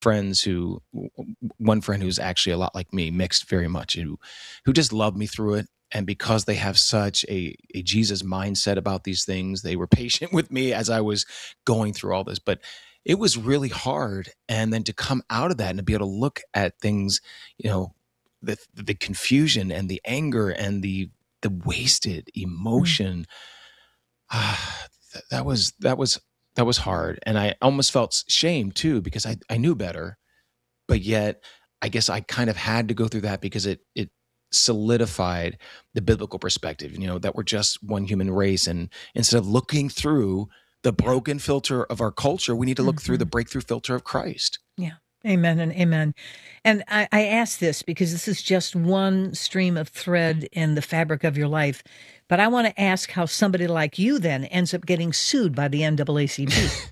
friends one friend who's actually a lot like me, mixed very much, who just loved me through it. And because they have such a Jesus mindset about these things, they were patient with me as I was going through all this. But it was really hard. And then to come out of that and to be able to look at things, the confusion and the anger and the wasted emotion, that was hard. And I almost felt shame too, because I knew better, but yet I guess I kind of had to go through that because it solidified the biblical perspective, that we're just one human race. And instead of looking through the broken filter of our culture, we need to look through the breakthrough filter of Christ. Yeah. Amen and amen. And I ask this because this is just one stream of thread in the fabric of your life. But I want to ask how somebody like you then ends up getting sued by the NAACP.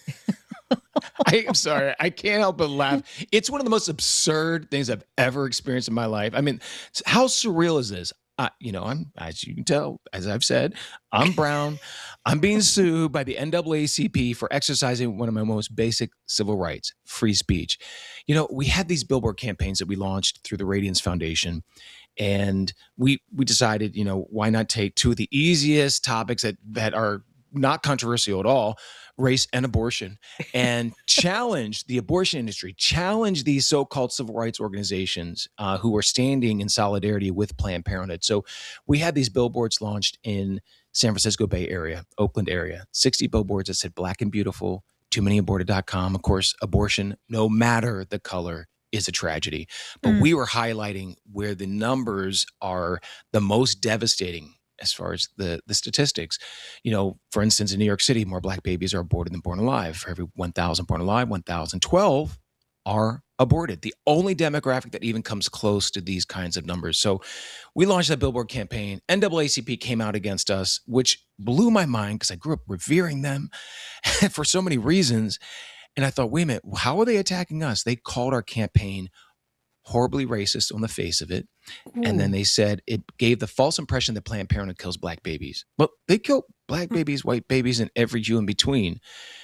I'm sorry. I can't help but laugh. It's one of the most absurd things I've ever experienced in my life. I mean, how surreal is this? I'm, as you can tell, as I've said, I'm brown. I'm being sued by the NAACP for exercising one of my most basic civil rights, free speech. We had these billboard campaigns that we launched through the Radiance Foundation. And we decided, why not take two of the easiest topics that are not controversial at all, race and abortion, and challenge the abortion industry, challenge these so-called civil rights organizations who are standing in solidarity with Planned Parenthood. So we had these billboards launched in San Francisco Bay Area, Oakland area, 60 billboards that said Black and Beautiful, TooManyAborted.com. Of course, abortion, no matter the color, is a tragedy. But we were highlighting where the numbers are the most devastating as far as the statistics. For instance, in New York City, more Black babies are aborted than born alive. For every 1,000 born alive, 1,012 are aborted. The only demographic that even comes close to these kinds of numbers. So we launched that billboard campaign. NAACP came out against us, which blew my mind because I grew up revering them for so many reasons. And I thought, wait a minute, how are they attacking us? They called our campaign horribly racist on the face of it. Ooh. And then they said it gave the false impression that Planned Parenthood kills Black babies. Well, they kill Black babies, white babies, and every Jew in between.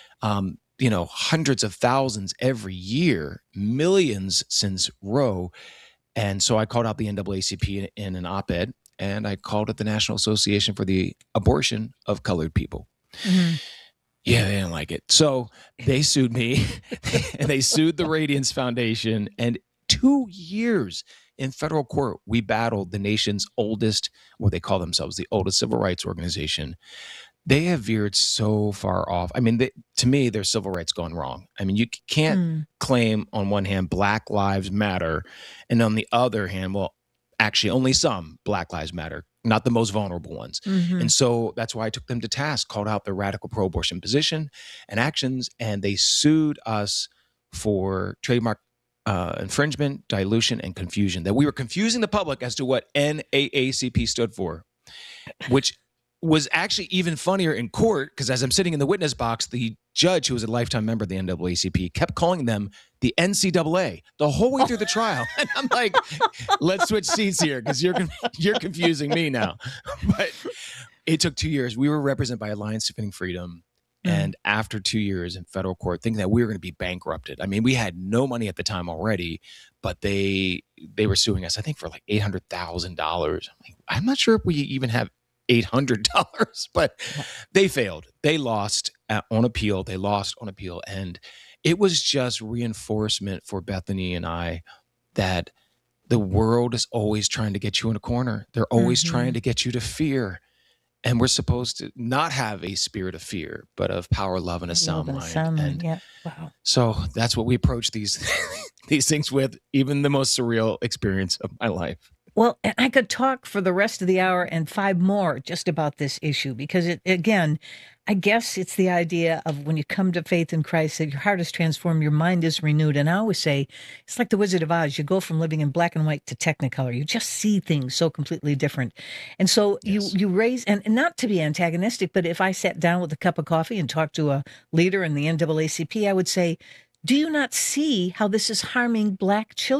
Hundreds of thousands every year, millions since Roe. And so I called out the NAACP in an op-ed, and I called it the National Association for the Abortion of Colored People. Mm-hmm. Yeah, they didn't like it. So they sued me and they sued the Radiance Foundation. And 2 years in federal court, we battled the nation's oldest, what they call themselves, the oldest civil rights organization. They have veered so far off. I mean, to me, their civil rights gone wrong. I mean, you can't claim on one hand Black Lives Matter, and on the other hand, well, actually only some Black Lives Matter, not the most vulnerable ones. Mm-hmm. And so that's why I took them to task, called out their radical pro-abortion position and actions, and they sued us for trademark infringement, dilution, and confusion, that we were confusing the public as to what NAACP stood for, which was actually even funnier in court, because as I'm sitting in the witness box, the judge, who was a lifetime member of the NAACP, kept calling them the NCAA the whole way through the trial. And I'm like, let's switch seats here, because you're confusing me now. But it took 2 years. We were represented by Alliance Defending Freedom. And after 2 years in federal court, thinking that we were going to be bankrupted. I mean, we had no money at the time already, but they were suing us, I think, for like $800,000. I'm not sure if we even have $800, but they failed. They lost on appeal. And it was just reinforcement for Bethany and I that the world is always trying to get you in a corner. They're always trying to get you to fear. And we're supposed to not have a spirit of fear, but of power, love, and a sound mind. And yeah. Wow. So that's what we approach these things with, even the most surreal experience of my life. Well, I could talk for the rest of the hour and 5 more just about this issue, because again, I guess it's the idea of when you come to faith in Christ, that your heart is transformed, your mind is renewed. And I always say, it's like the Wizard of Oz. You go from living in black and white to Technicolor. You just see things so completely different. And so yes. you raise, and not to be antagonistic, but if I sat down with a cup of coffee and talked to a leader in the NAACP, I would say, do you not see how this is harming Black children?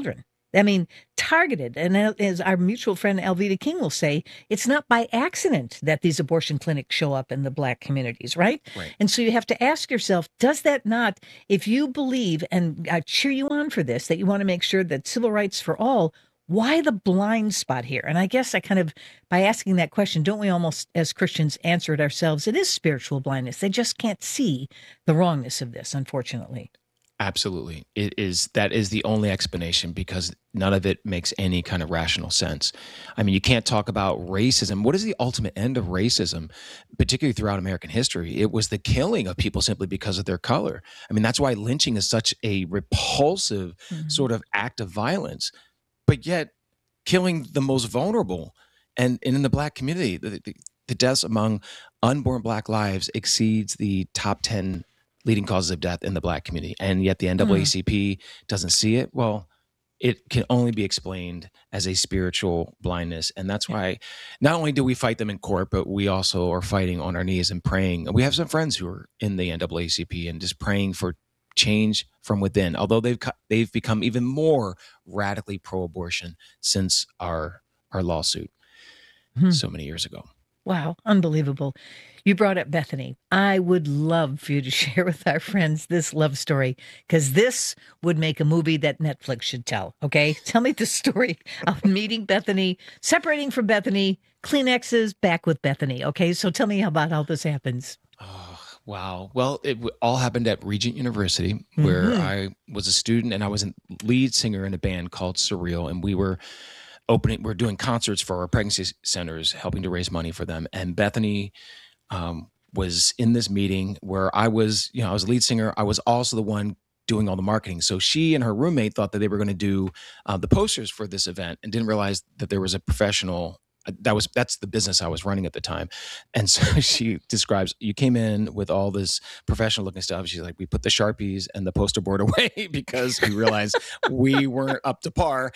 I mean, targeted. And as our mutual friend Alveda King will say, it's not by accident that these abortion clinics show up in the Black communities, right? Right. And so you have to ask yourself, does that not, if you believe, and I cheer you on for this, that you want to make sure that civil rights for all, why the blind spot here? And I guess by asking that question, don't we almost, as Christians, answer it ourselves? It is spiritual blindness. They just can't see the wrongness of this, unfortunately. Absolutely. That is the only explanation, because none of it makes any kind of rational sense. I mean, you can't talk about racism. What is the ultimate end of racism, particularly throughout American history? It was the killing of people simply because of their color. I mean, that's why lynching is such a repulsive sort of act of violence. But yet, killing the most vulnerable, and in the Black community, the deaths among unborn Black lives exceeds the top 10 leading causes of death in the Black community, and yet the NAACP doesn't see it. Well, it can only be explained as a spiritual blindness, and that's why not only do we fight them in court, but we also are fighting on our knees and praying. And we have some friends who are in the NAACP and just praying for change from within, although they've become even more radically pro-abortion since our lawsuit so many years ago. Wow, unbelievable. You brought up Bethany. I would love for you to share with our friends this love story, because this would make a movie that Netflix should tell, okay? Tell me the story of meeting Bethany, separating from Bethany, Kleenexes, back with Bethany, okay? So tell me about how this happens. Oh, wow. Well, it all happened at Regent University, where I was a student, and I was a lead singer in a band called Surreal, and we're doing concerts for our pregnancy centers, helping to raise money for them. And Bethany was in this meeting where I was a lead singer. I was also the one doing all the marketing. So she and her roommate thought that they were going to do the posters for this event, and didn't realize that there was a professional. That's the business I was running at the time. And so she describes, you came in with all this professional looking stuff. She's like, we put the Sharpies and the poster board away because we realized we weren't up to par.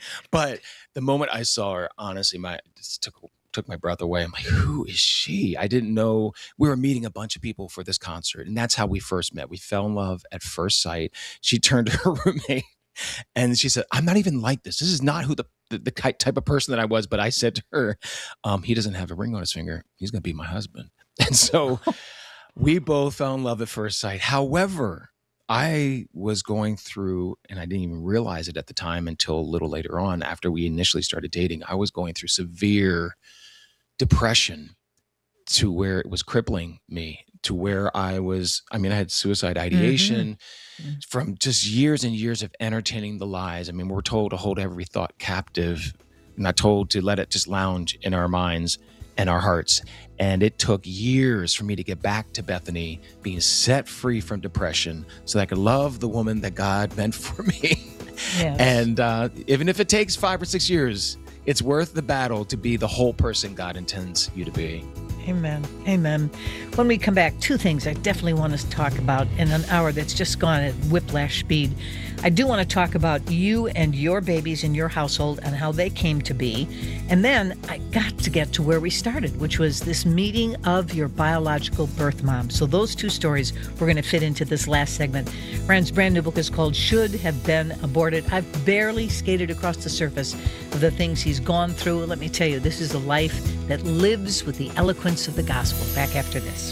But the moment I saw her, honestly, it just took my breath away. I'm like, who is she? I didn't know. We were meeting a bunch of people for this concert, and that's how we first met. We fell in love at first sight. She turned to her roommate and she said, I'm not even like this. This is not who the type of person that I was. But I said to her, he doesn't have a ring on his finger. He's going to be my husband. And so we both fell in love at first sight. However, I was going through, and I didn't even realize it at the time until a little later on, after we initially started dating, I was going through severe depression, to where it was crippling me, to where I had suicide ideation from just years and years of entertaining the lies. I mean, we're told to hold every thought captive, not told to let it just lounge in our minds and our hearts. And it took years for me to get back to Bethany, being set free from depression, so that I could love the woman that God meant for me. Yes. And even if it takes 5 or 6 years, it's worth the battle to be the whole person God intends you to be. Amen. Amen. When we come back, two things I definitely want us to talk about in an hour that's just gone at whiplash speed. I do want to talk about you and your babies in your household and how they came to be. And then I got to get to where we started, which was this meeting of your biological birth mom. So those two stories we're going to fit into this last segment. Rand's brand new book is called Should Have Been Aborted. I've barely skated across the surface of the things he's gone through. Let me tell you, this is a life that lives with the eloquence of the gospel. Back after this.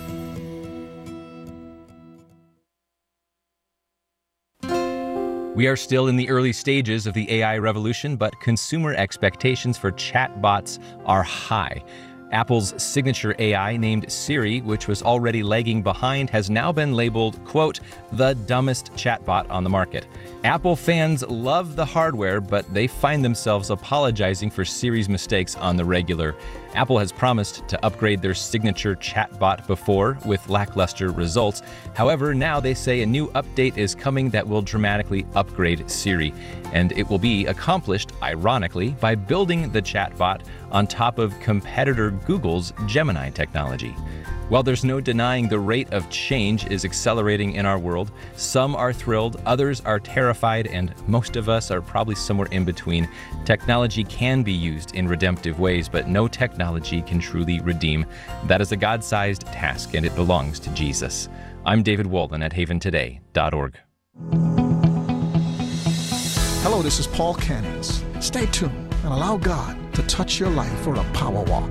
We are still in the early stages of the AI revolution, but consumer expectations for chatbots are high. Apple's signature AI named Siri, which was already lagging behind, has now been labeled, quote, the dumbest chatbot on the market. Apple fans love the hardware, but they find themselves apologizing for Siri's mistakes on the regular. Apple has promised to upgrade their signature chatbot before, with lackluster results. However, now they say a new update is coming that will dramatically upgrade Siri. And it will be accomplished, ironically, by building the chatbot on top of competitor Google's Gemini technology. While there's no denying the rate of change is accelerating in our world, some are thrilled, others are terrified, and most of us are probably somewhere in between. Technology can be used in redemptive ways, but no technology can truly redeem. That is a God-sized task, and it belongs to Jesus. I'm David Walden at haventoday.org. Hello Hello, this is Paul Cannons. Stay tuned and allow God to touch your life for a power walk.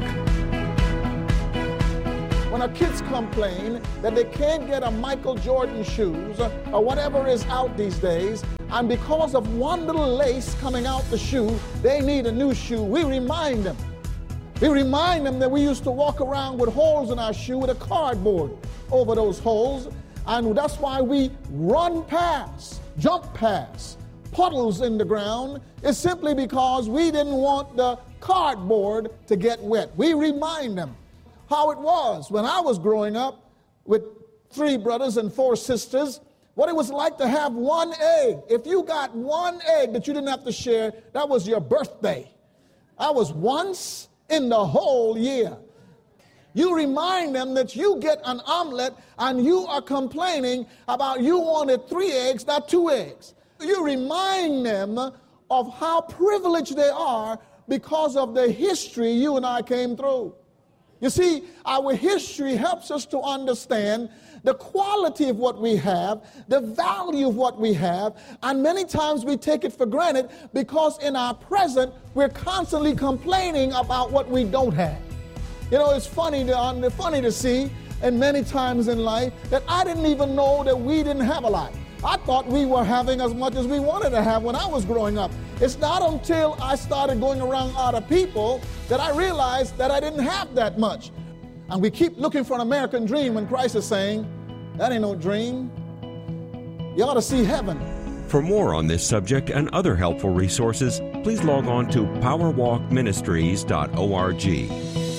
When our kids complain that they can't get a Michael Jordan shoes or whatever is out these days, and because of one little lace coming out the shoe, they need a new shoe, we remind them. We remind them that we used to walk around with holes in our shoe with a cardboard over those holes, and that's why we run past, jump past puddles in the ground. It's simply because we didn't want the cardboard to get wet. We remind them how it was when I was growing up with 3 brothers and 4 sisters, what it was like to have one egg. If you got one egg that you didn't have to share, that was your birthday. That was once in the whole year. You remind them that you get an omelet and you are complaining about you wanted 3 eggs, not 2 eggs. You remind them of how privileged they are because of the history you and I came through. You see, our history helps us to understand the quality of what we have, the value of what we have, and many times we take it for granted because in our present, we're constantly complaining about what we don't have. You know, it's funny to see, and many times in life, that I didn't even know that we didn't have a lot. I thought we were having as much as we wanted to have when I was growing up. It's not until I started going around other people that I realized that I didn't have that much. And we keep looking for an American dream when Christ is saying, that ain't no dream. You ought to see heaven. For more on this subject and other helpful resources, please log on to powerwalkministries.org.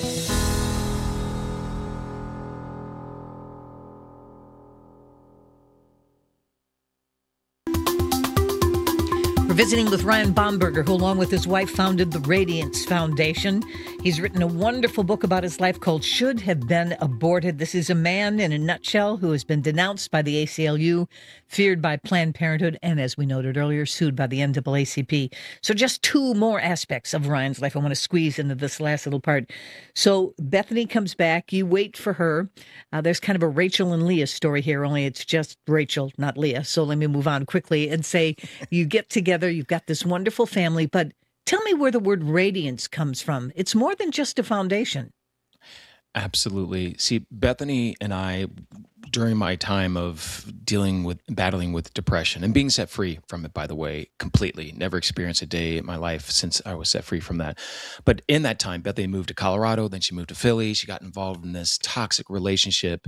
We're visiting with Ryan Bomberger, who along with his wife founded the Radiance Foundation. He's written a wonderful book about his life called Should Have Been Aborted. This is a man in a nutshell who has been denounced by the ACLU, feared by Planned Parenthood, and as we noted earlier, sued by the NAACP. So just 2 more aspects of Ryan's life I want to squeeze into this last little part. So Bethany comes back. You wait for her. There's kind of a Rachel and Leah story here, only it's just Rachel, not Leah. So let me move on quickly and say you get together. You've got this wonderful family, but tell me where the word radiance comes from. It's more than just a foundation. Absolutely. See, Bethany and I, during my time of battling with depression and being set free from it, by the way, completely, never experienced a day in my life since I was set free from that. But in that time, Bethany moved to Colorado, then she moved to Philly. She got involved in this toxic relationship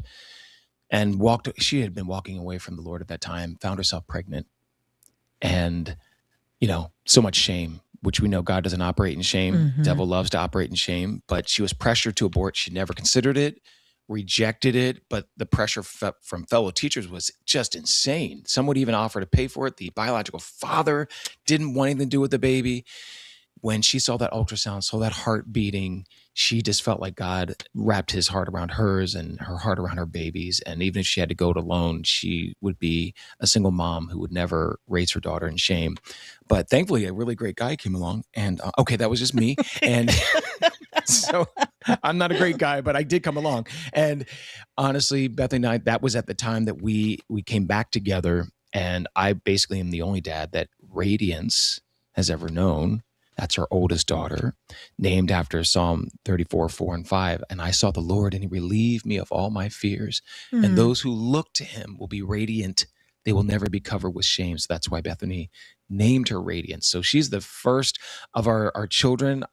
and she had been walking away from the Lord at that time, found herself pregnant. And, so much shame, which we know God doesn't operate in shame. Mm-hmm. Devil loves to operate in shame, but she was pressured to abort. She never considered it, rejected it, but the pressure from fellow teachers was just insane. Some would even offer to pay for it. The biological father didn't want anything to do with the baby. When she saw that ultrasound, saw that heart beating, she just felt like God wrapped his heart around hers and her heart around her babies. And even if she had to go it alone, she would be a single mom who would never raise her daughter in shame. But thankfully, a really great guy came along. And okay, that was just me. And so I'm not a great guy, but I did come along. And honestly, Bethany and I, that was at the time that we came back together. And I basically am the only dad that Radiance has ever known. That's our oldest daughter, named after Psalm 34, 4 and 5. And I saw the Lord, and he relieved me of all my fears. Mm-hmm. And those who look to him will be radiant. They will never be covered with shame. So that's why Bethany named her Radiance. So she's the first of our children.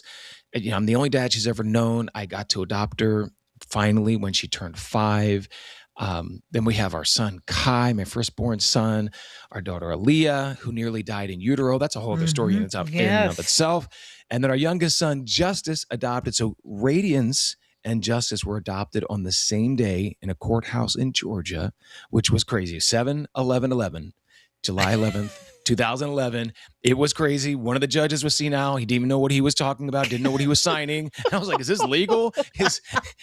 I'm the only dad she's ever known. I got to adopt her finally when she turned 5. Then we have our son, Kai, my firstborn son, our daughter, Aaliyah, who nearly died in utero. That's a whole other story in and of itself. And then our youngest son, Justice, adopted. So Radiance and Justice were adopted on the same day in a courthouse in Georgia, which was crazy. 7/11/11, July 11th. 2011. It was crazy. One of the judges was senile. He didn't even know what he was talking about, didn't know what he was signing. And I was like, is this legal? His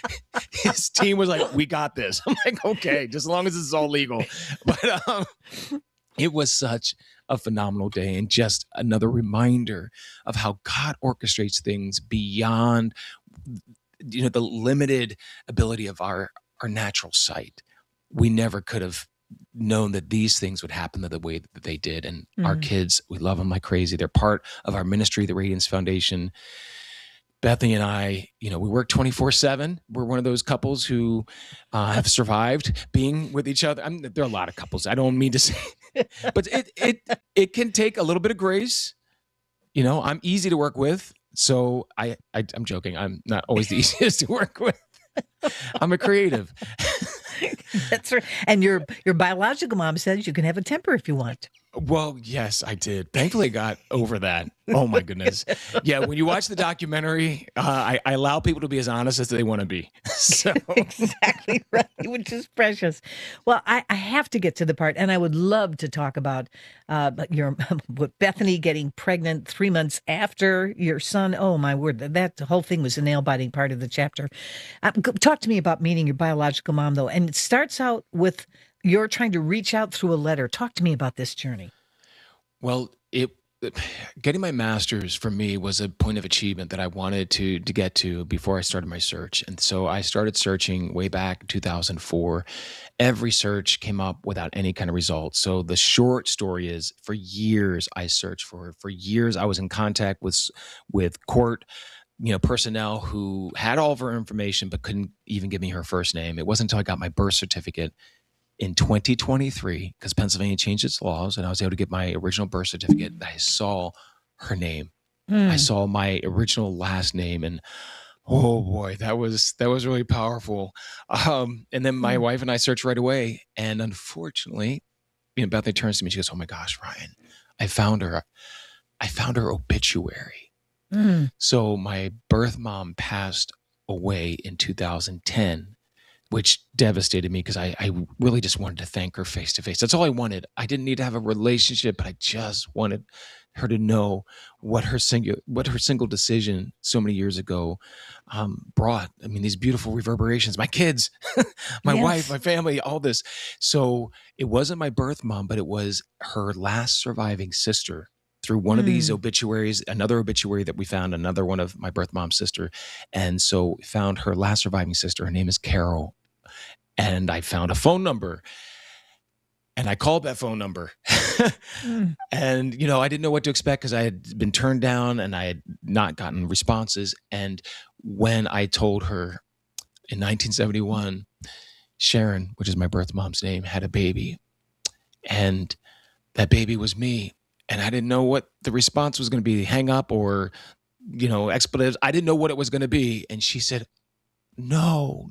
team was like, we got this. I'm like, okay, just as long as this is all legal. But it was such a phenomenal day and just another reminder of how God orchestrates things beyond the limited ability of our natural sight. We never could have known that these things would happen the way that they did. And our kids, we love them like crazy. They're part of our ministry, the Radiance Foundation. Bethany and I, we work 24/7. We're one of those couples who have survived being with each other. There are a lot of couples. I don't mean to say, but it can take a little bit of grace. I'm easy to work with. So I'm joking. I'm not always the easiest to work with. I'm a creative. That's right. And your biological mom says you can have a temper if you want. Well, yes, I did. Thankfully, I got over that. Oh, my goodness. Yeah, when you watch the documentary, I allow people to be as honest as they want to be. So. Exactly right, which is precious. Well, I have to get to the part, and I would love to talk about with Bethany getting pregnant 3 months after your son. Oh, my word. That whole thing was a nail-biting part of the chapter. Talk to me about meeting your biological mom, though. And it starts out with you're trying to reach out through a letter. Talk to me about this journey. Well, getting my master's for me was a point of achievement that I wanted to get to before I started my search. And so I started searching way back in 2004. Every search came up without any kind of results. So the short story is, for years I searched for her. For years I was in contact with court personnel who had all of her information but couldn't even give me her first name. It wasn't until I got my birth certificate in 2023, because Pennsylvania changed its laws, and I was able to get my original birth certificate, I saw her name. I saw my original last name, and oh boy, that was really powerful. And then my wife and I searched right away, and unfortunately, Bethany turns to me, she goes, "Oh my gosh, Ryan, I found her obituary." So my birth mom passed away in 2010. Which devastated me, because I really just wanted to thank her face to face. That's all I wanted. I didn't need to have a relationship, but I just wanted her to know what her single decision so many years ago brought. I mean, these beautiful reverberations, my kids, my wife, my family, all this. So it wasn't my birth mom, but it was her last surviving sister. Through one of these obituaries, another obituary that we found, another one of my birth mom's sister. And so we found her last surviving sister. Her name is Carol. And I found a phone number, and I called that phone number. And, I didn't know what to expect, because I had been turned down and I had not gotten responses. And when I told her in 1971, Sharon, which is my birth mom's name, had a baby, and that baby was me. And I didn't know what the response was going to be, hang up or, expletives. I didn't know what it was going to be. And she said, no,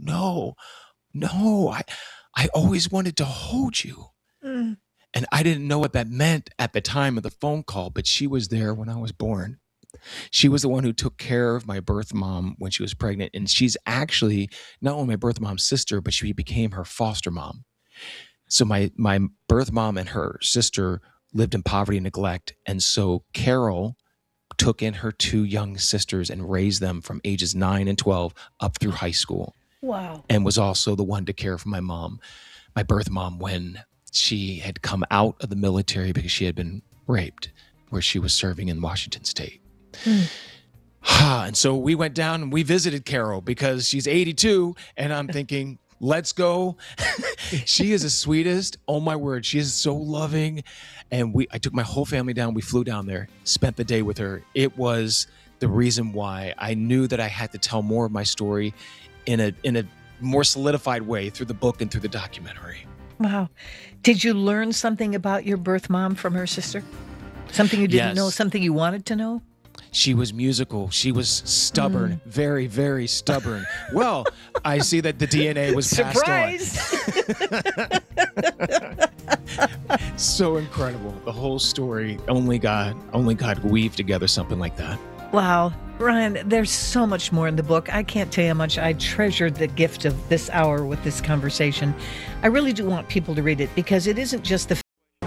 I always wanted to hold you. And I didn't know what that meant at the time of the phone call, but she was there when I was born. She was the one who took care of my birth mom when she was pregnant. And she's actually not only my birth mom's sister, but she became her foster mom. So my birth mom and her sister lived in poverty and neglect. And so Carol took in her two young sisters and raised them from ages 9 and 12 up through high school. Wow. And was also the one to care for my mom, my birth mom, when she had come out of the military because she had been raped, where she was serving in Washington State. And so we went down and we visited Carol because she's 82. And I'm thinking, let's go. She is the sweetest. Oh my word. She is so loving. And I took my whole family down. We flew down there, spent the day with her. It was the reason why I knew that I had to tell more of my story in a more solidified way through the book and through the documentary. Wow. Did you learn something about your birth mom from her sister? Something you didn't know, something you wanted to know? She was musical. She was stubborn, very, very stubborn. Well, I see that the DNA was passed on. So incredible. The whole story, only God weaved together something like that. Wow. Ryan, there's so much more in the book. I can't tell you how much I treasured the gift of this hour with this conversation. I really do want people to read it, because it isn't just the...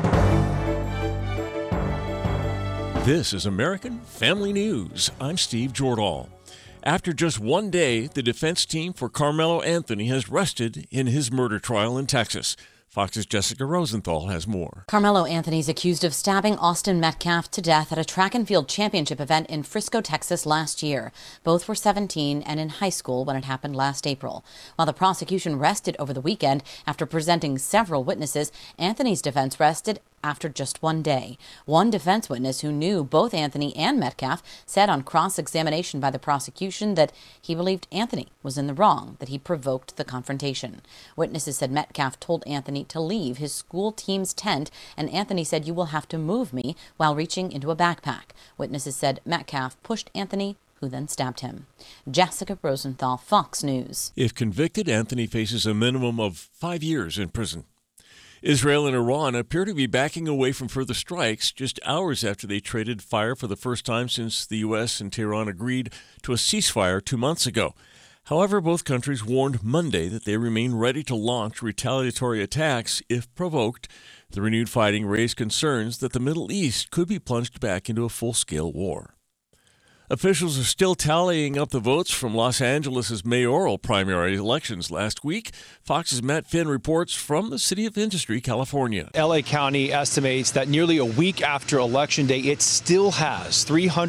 This is American Family News. I'm Steve Jordahl. After just one day, the defense team for Carmelo Anthony has rested in his murder trial in Texas. Fox's Jessica Rosenthal has more. Carmelo Anthony's accused of stabbing Austin Metcalf to death at a track and field championship event in Frisco, Texas last year. Both were 17 and in high school when it happened last April. While the prosecution rested over the weekend after presenting several witnesses, Anthony's defense rested after just one day. One defense witness who knew both Anthony and Metcalf said on cross-examination by the prosecution that he believed Anthony was in the wrong, that he provoked the confrontation. Witnesses said Metcalf told Anthony to leave his school team's tent, and Anthony said, "You will have to move me," while reaching into a backpack. Witnesses said Metcalf pushed Anthony, who then stabbed him. Jessica Rosenthal, Fox News. If convicted, Anthony faces a minimum of 5 years in prison. Israel and Iran appear to be backing away from further strikes just hours after they traded fire for the first time since the U.S. and Tehran agreed to a ceasefire 2 months ago. However, both countries warned Monday that they remain ready to launch retaliatory attacks if provoked. The renewed fighting raised concerns that the Middle East could be plunged back into a full-scale war. Officials are still tallying up the votes from Los Angeles' mayoral primary elections last week. Fox's Matt Finn reports from the City of Industry, California. LA County estimates that nearly a week after Election Day, it still has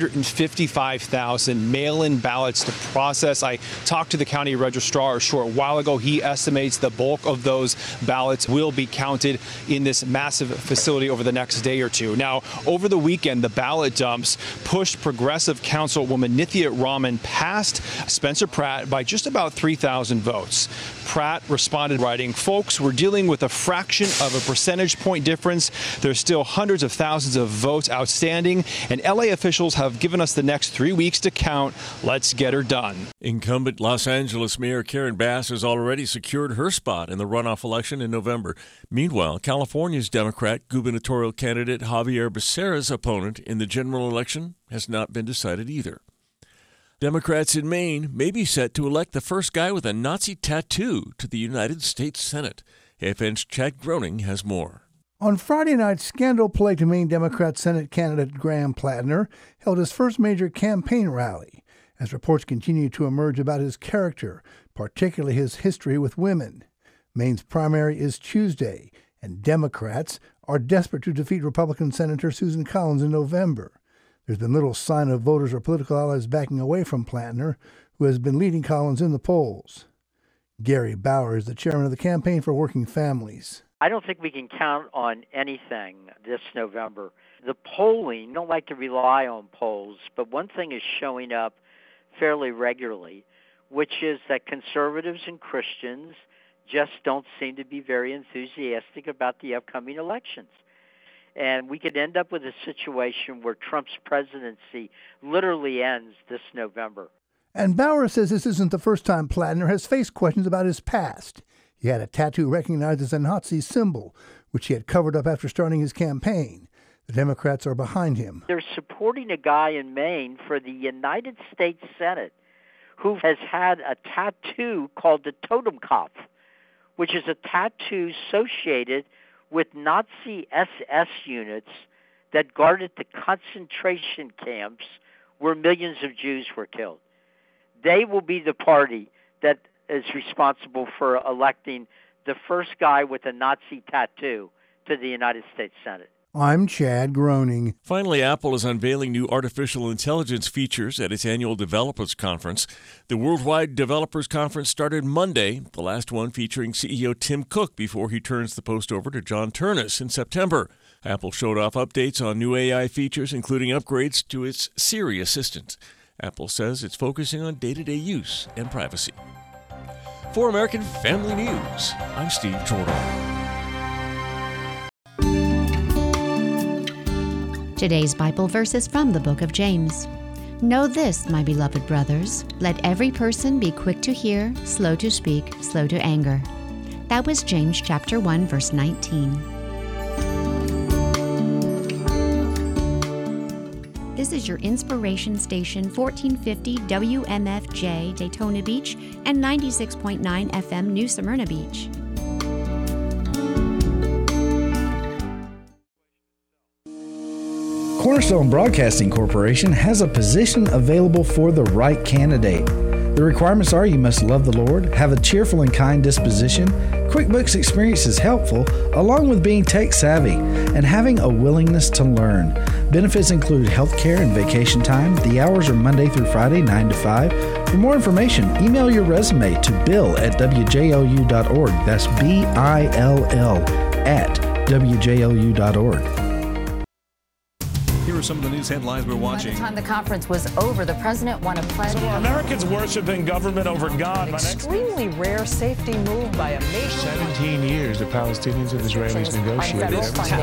355,000 mail-in ballots to process. I talked to the county registrar a short while ago. He estimates the bulk of those ballots will be counted in this massive facility over the next day or two. Now, over the weekend, the ballot dumps pushed progressive Councilwoman Nithya Raman past Spencer Pratt by just about 3,000 votes. Pratt responded writing, "Folks, we're dealing with a fraction of a percentage point difference. There's still hundreds of thousands of votes outstanding, and LA officials have given us the next 3 weeks to count. Let's get her done." Incumbent Los Angeles Mayor Karen Bass has already secured her spot in the runoff election in November. Meanwhile, California's Democrat gubernatorial candidate Javier Becerra's opponent in the general election has not been decided either. Democrats in Maine may be set to elect the first guy with a Nazi tattoo to the United States Senate. AFN's Chad Groening has more. On Friday night, scandal-plagued Maine Democrat Senate candidate Graham Plattner held his first major campaign rally, as reports continue to emerge about his character, particularly his history with women. Maine's primary is Tuesday, and Democrats are desperate to defeat Republican Senator Susan Collins in November. There's been little sign of voters or political allies backing away from Plattner, who has been leading Collins in the polls. Gary Bauer is the chairman of the Campaign for Working Families. I don't think we can count on anything this November. The polling, I don't like to rely on polls, but one thing is showing up fairly regularly, which is that conservatives and Christians just don't seem to be very enthusiastic about the upcoming elections. And we could end up with a situation where Trump's presidency literally ends this November. And Bauer says this isn't the first time Plattner has faced questions about his past. He had a tattoo recognized as a Nazi symbol, which he had covered up after starting his campaign. The Democrats are behind him. They're supporting a guy in Maine for the United States Senate who has had a tattoo called the Totenkopf, which is a tattoo associated with Nazi SS units that guarded the concentration camps where millions of Jews were killed. They will be the party that is responsible for electing the first guy with a Nazi tattoo to the United States Senate. I'm Chad Groening. Finally, Apple is unveiling new artificial intelligence features at its annual Developers Conference. The Worldwide Developers Conference started Monday, the last one featuring CEO Tim Cook before he turns the post over to John Ternus in September. Apple showed off updates on new AI features, including upgrades to its Siri assistant. Apple says it's focusing on day-to-day use and privacy. For American Family News, I'm Steve Jordan. Today's Bible verse is from the book of James. Know this, my beloved brothers, let every person be quick to hear, slow to speak, slow to anger. That was James chapter 1, verse 19. This is your inspiration station, 1450 WMFJ Daytona Beach and 96.9 FM New Smyrna Beach. Cornerstone Broadcasting Corporation has a position available for the right candidate. The requirements are you must love the Lord, have a cheerful and kind disposition. QuickBooks Experience is helpful, along with being tech savvy and having a willingness to learn. Benefits include health care and vacation time. The hours are Monday through Friday, 9 to 5. For more information, email your resume to bill@wjlu.org. That's BILL at wjlu.org. Here are some of the news headlines we're watching. By the time the conference was over, the president won a pledge. So are Americans worshiping government over God? An extremely rare safety move by a nation. 17 years the Palestinians and Israelis negotiated.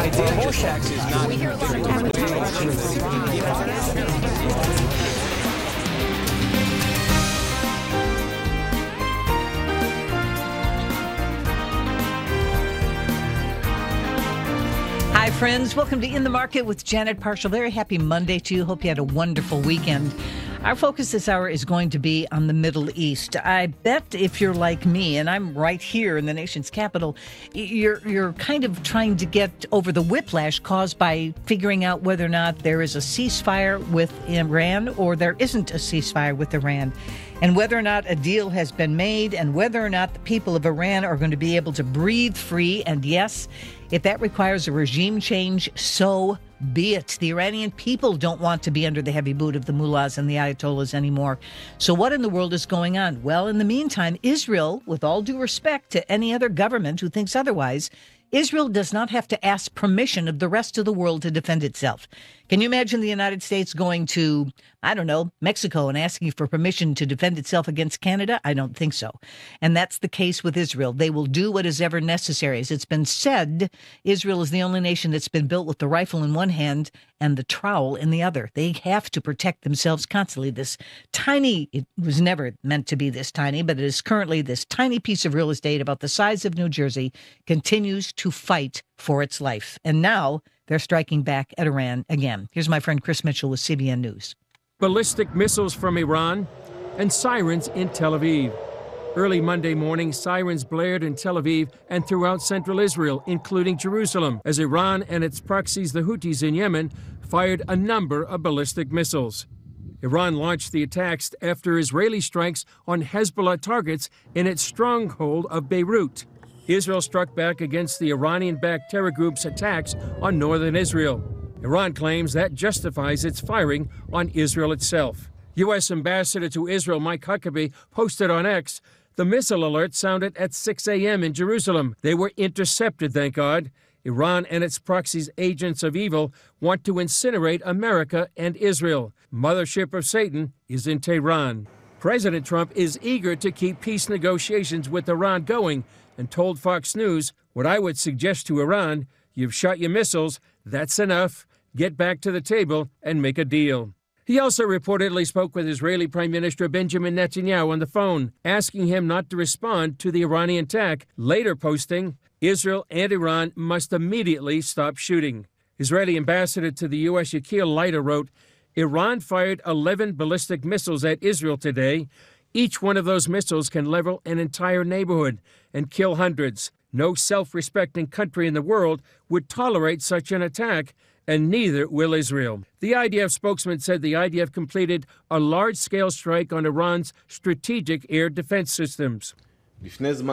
Hi, friends. Welcome to In the Market with Janet Parshall. Very happy Monday to you. Hope you had a wonderful weekend. Our focus this hour is going to be on the Middle East. I bet if you're like me, and I'm right here in the nation's capital, you're kind of trying to get over the whiplash caused by figuring out whether or not there is a ceasefire with Iran or there isn't a ceasefire with Iran, and whether or not a deal has been made, and whether or not the people of Iran are going to be able to breathe free. And yes, if that requires a regime change, so be it. The Iranian people don't want to be under the heavy boot of the mullahs and the ayatollahs anymore. So what in the world is going on? Well, in the meantime, Israel, with all due respect to any other government who thinks otherwise, Israel does not have to ask permission of the rest of the world to defend itself. Can you imagine the United States going to, I don't know, Mexico and asking for permission to defend itself against Canada? I don't think so. And that's the case with Israel. They will do what is ever necessary. As it's been said, Israel is the only nation that's been built with the rifle in one hand and the trowel in the other. They have to protect themselves constantly. This tiny, it was never meant to be this tiny, but it is currently this tiny piece of real estate about the size of New Jersey, continues to fight for its life. And now they're striking back at Iran again. Here's my friend Chris Mitchell with CBN News. Ballistic missiles from Iran and sirens in Tel Aviv. Early Monday morning, sirens blared in Tel Aviv and throughout central Israel, including Jerusalem, as Iran and its proxies, the Houthis in Yemen, fired a number of ballistic missiles. Iran launched the attacks after Israeli strikes on Hezbollah targets in its stronghold of Beirut. Israel struck back against the Iranian-backed terror group's attacks on northern Israel. Iran claims that justifies its firing on Israel itself. U.S. Ambassador to Israel Mike Huckabee posted on X, the missile alert sounded at 6 a.m. in Jerusalem. They were intercepted, thank God. Iran and its proxies, agents of evil, want to incinerate America and Israel. Mothership of Satan is in Tehran. President Trump is eager to keep peace negotiations with Iran going and told Fox News, what I would suggest to Iran, you've shot your missiles, that's enough. Get back to the table and make a deal. He also reportedly spoke with Israeli Prime Minister Benjamin Netanyahu on the phone, asking him not to respond to the Iranian attack, later posting, Israel and Iran must immediately stop shooting. Israeli ambassador to the U.S. Yakil Leiter wrote, Iran fired 11 ballistic missiles at Israel today. Each one of those missiles can level an entire neighborhood and kill hundreds. No self-respecting country in the world would tolerate such an attack, and neither will Israel. The IDF spokesman said the IDF completed a large-scale strike on Iran's strategic air defense systems. A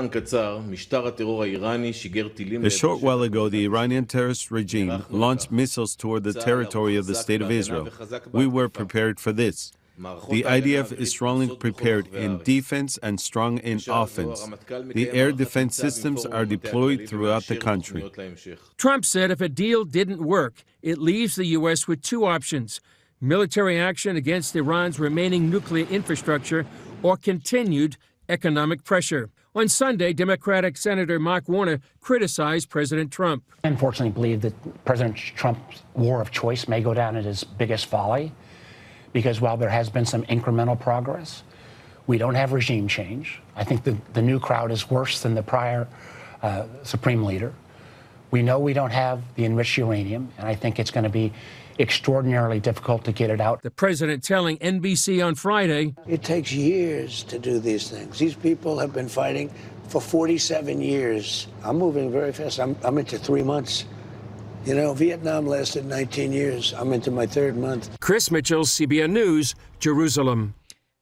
short while ago, the Iranian terrorist regime launched missiles toward the territory of the State of Israel. We were prepared for this. The IDF is strongly prepared in defense and strong in offense. The air defense systems are deployed throughout the country. Trump said if a deal didn't work, it leaves the U.S. with two options: military action against Iran's remaining nuclear infrastructure or continued economic pressure. On Sunday, Democratic Senator Mark Warner criticized President Trump. I unfortunately believe that President Trump's war of choice may go down as his biggest folly, because while there has been some incremental progress, we don't have regime change. I think the new crowd is worse than the prior Supreme Leader. We know we don't have the enriched uranium, and I think it's going to be extraordinarily difficult to get it out. The president telling NBC on Friday, it takes years to do these things. These people have been fighting for 47 years. I'm moving very fast. I'm into 3 months. You know, Vietnam lasted 19 years. I'm into my third month. Chris Mitchell, CBN News, Jerusalem.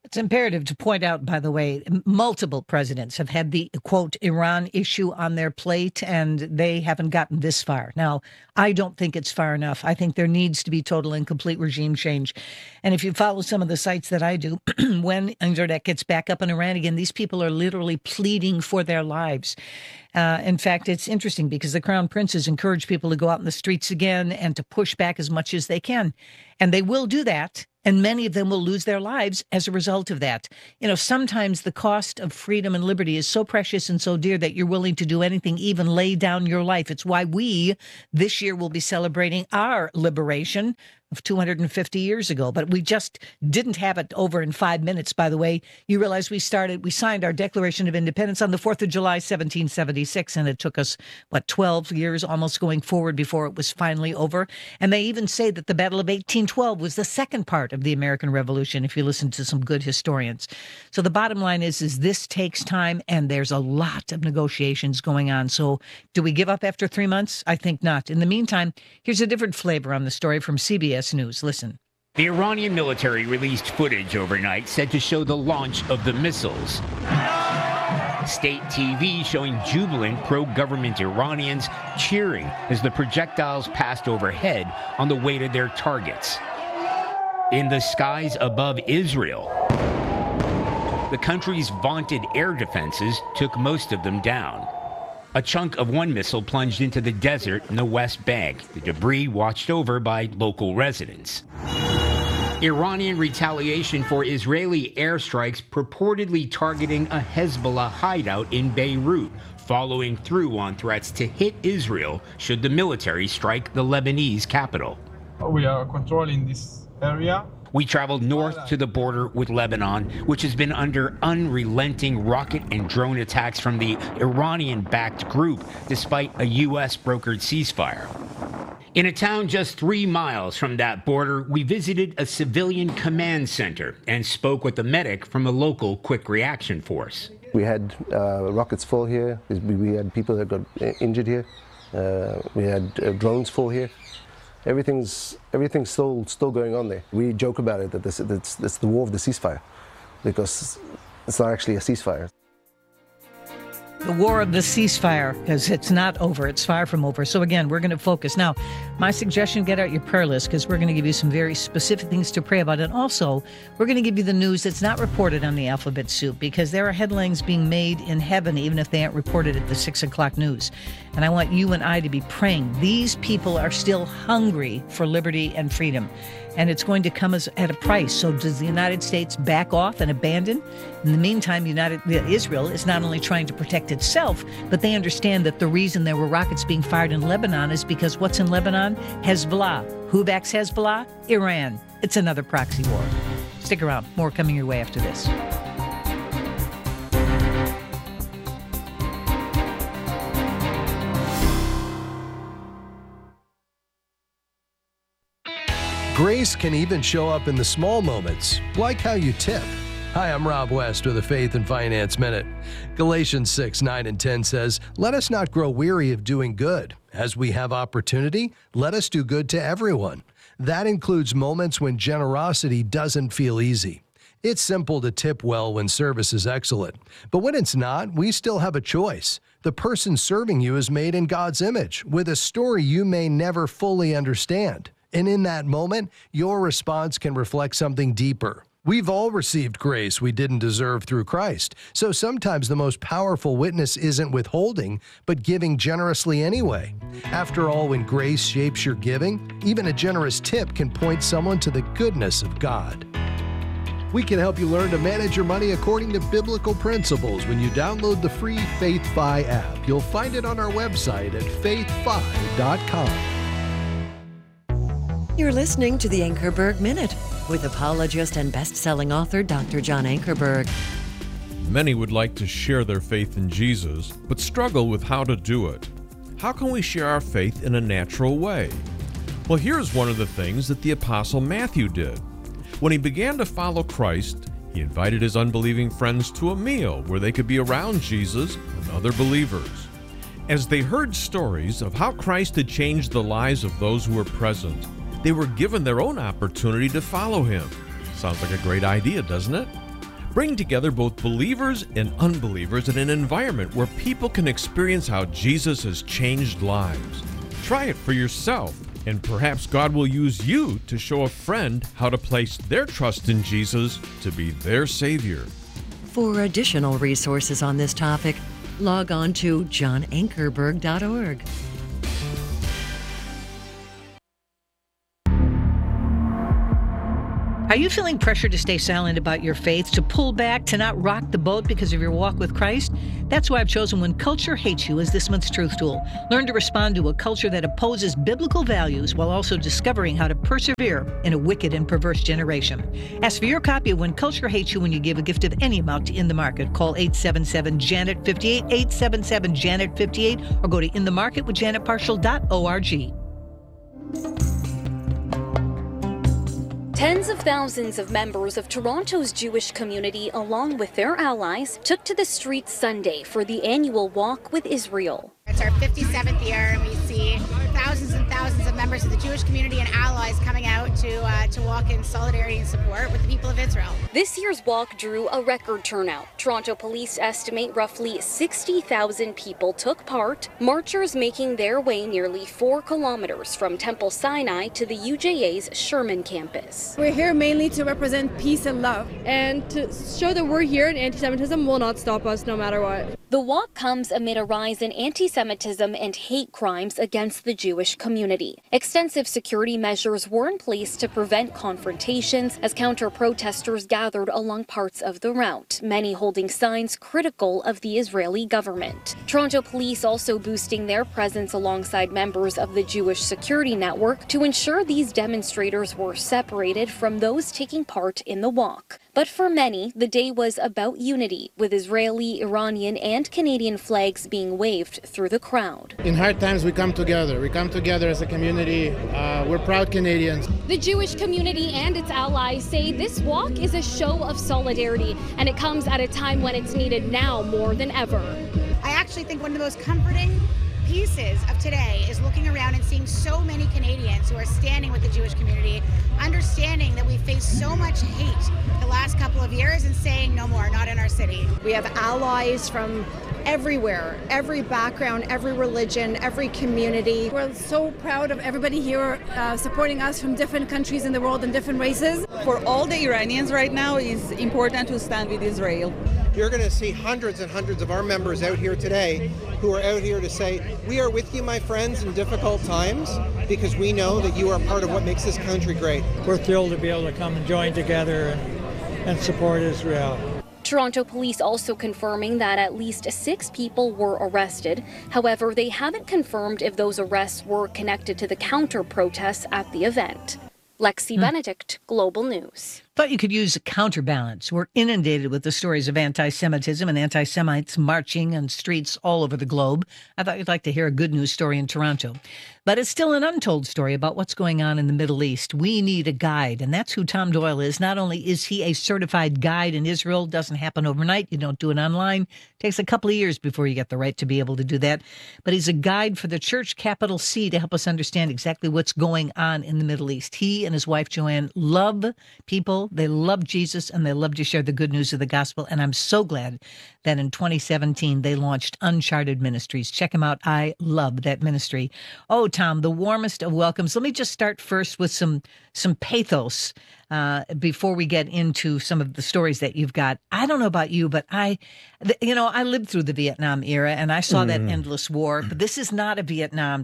It's imperative to point out, by the way, multiple presidents have had the, quote, Iran issue on their plate, and they haven't gotten this far. Now, I don't think it's far enough. I think there needs to be total and complete regime change. And if you follow some of the sites that I do, when internet gets back up in Iran again, these people are literally pleading for their lives. In fact, it's interesting because the Crown Prince has encouraged people to go out in the streets again and to push back as much as they can. And they will do that. And many of them will lose their lives as a result of that. You know, sometimes the cost of freedom and liberty is so precious and so dear that you're willing to do anything, even lay down your life. It's why we this year will be celebrating our liberation of 250 years ago. But we just didn't have it over in 5 minutes, by the way. You realize we signed our Declaration of Independence on the 4th of July, 1776, and it took us, 12 years almost going forward before it was finally over. And they even say that the Battle of 1812 was the second part of the American Revolution, if you listen to some good historians. So the bottom line is this takes time, and there's a lot of negotiations going on. So do we give up after 3 months? I think not. In the meantime, here's a different flavor on the story from CBS News. Listen. The Iranian military released footage overnight said to show the launch of the missiles. State TV showing jubilant pro-government Iranians cheering as the projectiles passed overhead on the way to their targets. In the skies above Israel, the country's vaunted air defenses took most of them down. A chunk of one missile plunged into the desert in the West Bank, the debris watched over by local residents. Iranian retaliation for Israeli airstrikes purportedly targeting a Hezbollah hideout in Beirut, following through on threats to hit Israel should the military strike the Lebanese capital. We are controlling this area. We traveled north to the border with Lebanon, which has been under unrelenting rocket and drone attacks from the Iranian-backed group, despite a U.S.-brokered ceasefire. In a town just 3 miles from that border, we visited a civilian command center and spoke with a medic from a local quick reaction force. We had rockets full here. We had people that got injured here. We had drones full here. Everything's still going on there. We joke about it that it's the war of the ceasefire, because it's not actually a ceasefire. The war of the ceasefire, because it's not over. It's far from over. So again, we're going to focus. Now, my suggestion, get out your prayer list, because we're going to give you some very specific things to pray about. And also, we're going to give you the news that's not reported on the Alphabet Soup, because there are headlines being made in heaven, even if they aren't reported at the 6 o'clock news. And I want you and I to be praying. These people are still hungry for liberty and freedom. And it's going to come at a price. So does the United States back off and abandon? In the meantime, Israel is not only trying to protect itself, but they understand that the reason there were rockets being fired in Lebanon is because what's in Lebanon? Hezbollah. Who backs Hezbollah? Iran. It's another proxy war. Stick around. More coming your way after this. Grace can even show up in the small moments, like how you tip. Hi, I'm Rob West with a Faith and Finance Minute. Galatians 6, 9, and 10 says, "Let us not grow weary of doing good. As we have opportunity, let us do good to everyone." That includes moments when generosity doesn't feel easy. It's simple to tip well when service is excellent. But when it's not, we still have a choice. The person serving you is made in God's image, with a story you may never fully understand. And in that moment, your response can reflect something deeper. We've all received grace we didn't deserve through Christ. So sometimes the most powerful witness isn't withholding, but giving generously anyway. After all, when grace shapes your giving, even a generous tip can point someone to the goodness of God. We can help you learn to manage your money according to biblical principles when you download the free FaithFi app. You'll find it on our website at faithfi.com. You're listening to the Ankerberg Minute with apologist and best-selling author Dr. John Ankerberg. Many would like to share their faith in Jesus, but struggle with how to do it. How can we share our faith in a natural way? Well, here's one of the things that the Apostle Matthew did. When he began to follow Christ, he invited his unbelieving friends to a meal where they could be around Jesus and other believers. As they heard stories of how Christ had changed the lives of those who were present, they were given their own opportunity to follow him. Sounds like a great idea, doesn't it? Bring together both believers and unbelievers in an environment where people can experience how Jesus has changed lives. Try it for yourself, and perhaps God will use you to show a friend how to place their trust in Jesus to be their Savior. For additional resources on this topic, log on to johnankerberg.org. Are you feeling pressure to stay silent about your faith, to pull back, to not rock the boat because of your walk with Christ? That's why I've chosen When Culture Hates You as this month's Truth Tool. Learn to respond to a culture that opposes biblical values while also discovering how to persevere in a wicked and perverse generation. Ask for your copy of When Culture Hates You when you give a gift of any amount to In the Market. Call 877-JANET-58, 877-JANET-58, or go to inthemarketwithjanetparshall.org. Tens of thousands of members of Toronto's Jewish community, along with their allies, took to the streets Sunday for the annual Walk with Israel. It's our 57th year, and we see thousands and thousands of members of the Jewish community and allies coming out to walk in solidarity and support with the people of Israel. This year's walk drew a record turnout. Toronto police estimate roughly 60,000 people took part, marchers making their way nearly 4 kilometers from Temple Sinai to the UJA's Sherman campus. We're here mainly to represent peace and love, and to show that we're here and anti-Semitism will not stop us no matter what. The walk comes amid a rise in anti-Semitism and hate crimes against the Jewish community. Extensive security measures were in place to prevent confrontations as counter-protesters gathered along parts of the route, many holding signs critical of the Israeli government. Toronto police also boosting their presence alongside members of the Jewish security network to ensure these demonstrators were separated from those taking part in the walk. But for many, the day was about unity, with Israeli, Iranian, and Canadian flags being waved through the crowd. In hard times, we come together. We come together as a community. We're proud Canadians. The Jewish community and its allies say this walk is a show of solidarity, and it comes at a time when it's needed now more than ever. I actually think one of the most comforting pieces of today is looking around and seeing so many Canadians who are standing with the Jewish community, understanding that we face so much hate the last couple of years and saying no more, not in our city. We have allies from everywhere, every background, every religion, every community. We're so proud of everybody here supporting us from different countries in the world and different races. For all the Iranians right now, it's important to stand with Israel. You're going to see hundreds and hundreds of our members out here today who are out here to say, we are with you, my friends, in difficult times, because we know that you are part of what makes this country great. We're thrilled to be able to come and join together and support Israel. Toronto police also confirming that at least 6 people were arrested. However, they haven't confirmed if those arrests were connected to the counter-protests at the event. Lexi Benedict, Global News. Thought you could use a counterbalance. We're inundated with the stories of anti-Semitism and anti-Semites marching on streets all over the globe. I thought you'd like to hear a good news story in Toronto. But it's still an untold story about what's going on in the Middle East. We need a guide, and that's who Tom Doyle is. Not only is he a certified guide in Israel, doesn't happen overnight. You don't do it online. It takes a couple of years before you get the right to be able to do that. But he's a guide for the church capital C to help us understand exactly what's going on in the Middle East. He and his wife, Joanne, love people. They love Jesus, and they love to share the good news of the gospel. And I'm so glad that in 2017, they launched Uncharted Ministries. Check them out. I love that ministry. Oh, Tom, the warmest of welcomes. Let me just start first with some pathos before we get into some of the stories that you've got. I don't know about you, but I lived through the Vietnam era, and I saw that endless war. But this is not a Vietnam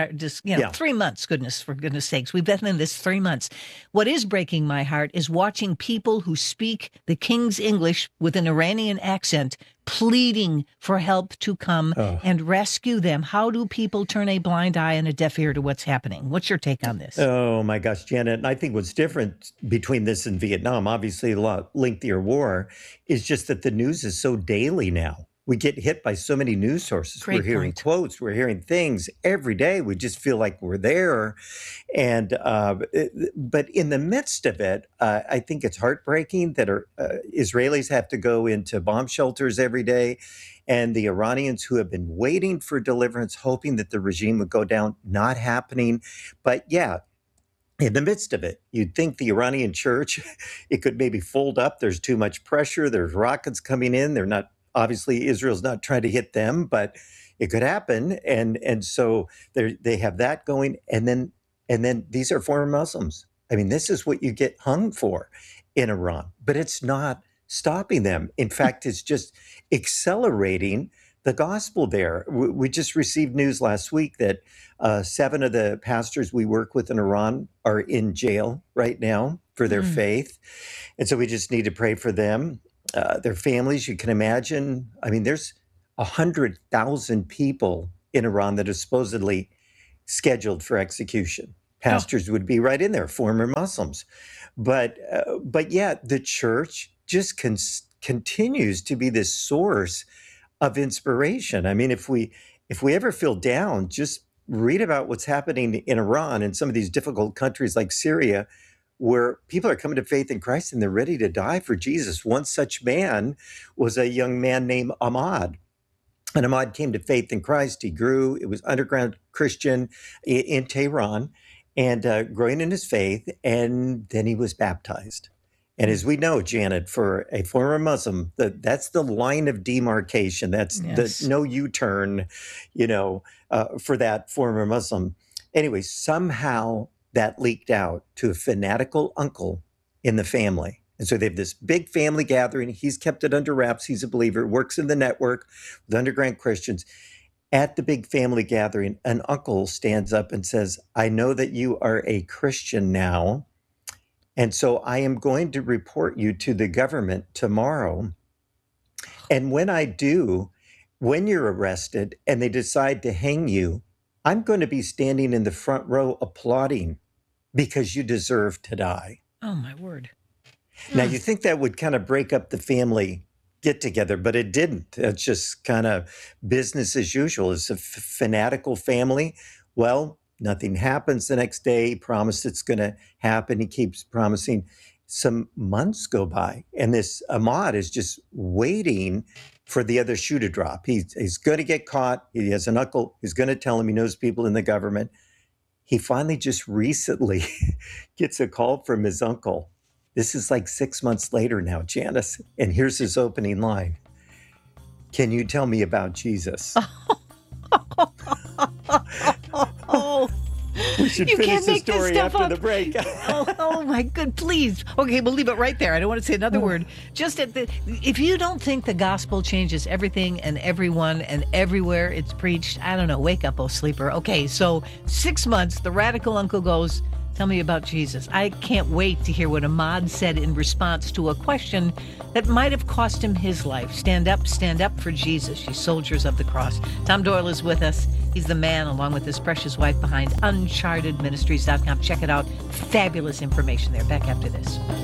3 months, for goodness sakes. We've been in this 3 months. What is breaking my heart is watching people who speak the King's English with an Iranian accent pleading for help to come and rescue them. How do people turn a blind eye and a deaf ear to what's happening? What's your take on this? Oh, my gosh, Janet. And I think what's different between this and Vietnam, obviously a lot lengthier war, is just that the news is so daily now. We get hit by so many news sources. Great we're hearing point. quotes. We're hearing things every day. We just feel like we're there. And but in the midst of it, I think it's heartbreaking that Israelis have to go into bomb shelters every day. And the Iranians who have been waiting for deliverance, hoping that the regime would go down, not happening. But yeah, in the midst of it. You'd think the Iranian church, it could maybe fold up. There's too much pressure. There's rockets coming in. They're not, obviously, Israel's not trying to hit them, but it could happen. And so they have that going. And then these are former Muslims. I mean, this is what you get hung for in Iran, but it's not stopping them. In fact, it's just accelerating the gospel there. We just received news last week that 7 of the pastors we work with in Iran are in jail right now for their faith. And so we just need to pray for them, their families. You can imagine, I mean, there's 100,000 people in Iran that are supposedly scheduled for execution. Pastors would be right in there, former Muslims. But yet the church just continues to be this source of inspiration. I mean, if we ever feel down, just read about what's happening in Iran and some of these difficult countries like Syria, where people are coming to faith in Christ and they're ready to die for Jesus. One such man was a young man named Ahmad. And Ahmad came to faith in Christ. He grew. It was underground Christian in Tehran, and growing in his faith. And then he was baptized. And as we know, Janet, for a former Muslim, that's the line of demarcation. That's the no U-turn, for that former Muslim. Anyway, somehow that leaked out to a fanatical uncle in the family. And so they have this big family gathering. He's kept it under wraps. He's a believer, works in the network with underground Christians. At the big family gathering, an uncle stands up and says, I know that you are a Christian now, and so I am going to report you to the government tomorrow. And when I do, when you're arrested and they decide to hang you, I'm going to be standing in the front row applauding because you deserve to die. Oh, my word. Now, you think that would kind of break up the family get together, but it didn't. It's just kind of business as usual. It's a fanatical family. Well, nothing happens the next day. He promised it's going to happen. He keeps promising. Some months go by, and this Ahmad is just waiting for the other shoe to drop. He's going to get caught. He has an uncle who's going to tell him he knows people in the government. He finally just recently gets a call from his uncle. This is like 6 months later now, Janice. And here's his opening line. Can you tell me about Jesus? We should finish the story after the break. oh my good, please. Okay, we'll leave it right there. I don't want to say another word. Just if you don't think the gospel changes everything and everyone and everywhere it's preached, I don't know, wake up, oh sleeper. Okay, so 6 months, the radical uncle goes, tell me about Jesus. I can't wait to hear what Ahmad said in response to a question that might have cost him his life. Stand up for Jesus, you soldiers of the cross. Tom Doyle is with us. He's the man, along with his precious wife, behind UnchartedMinistries.com. Check it out. Fabulous information there. Back after this.